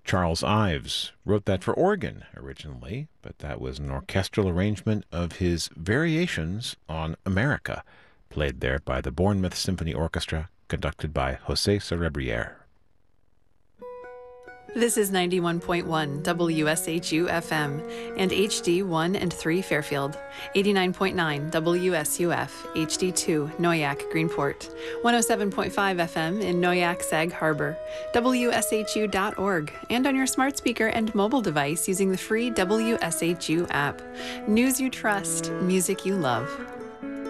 Charles Ives wrote that for organ originally, but that was an orchestral arrangement of his Variations on America, played there by the Bournemouth Symphony Orchestra, conducted by José Cerebriere. This is 91.1 WSHU FM and HD 1 and 3 Fairfield, 89.9 WSUF HD 2 Noyak Greenport, 107.5 FM in Noyak Sag Harbor, WSHU.org, and on your smart speaker and mobile device using the free WSHU app. News you trust, music you love.